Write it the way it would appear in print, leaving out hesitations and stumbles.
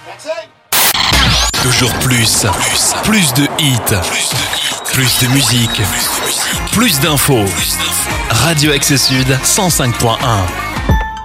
Toujours plus. Plus de hits. Plus de musique. Plus d'infos. Radio Axe Sud 105.1.